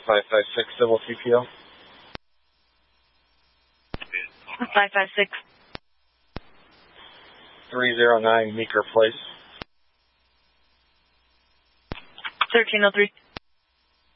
556 Civil TPO. 556. 309 Meeker Place. 1303.